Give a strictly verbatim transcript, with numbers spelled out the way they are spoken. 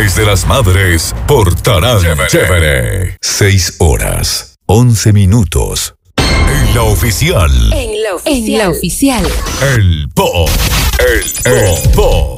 mes de las madres por Tarán Chévere. Chévere. Seis horas, once minutos. En la oficial. En la oficial. En la oficial. El Po. El Po.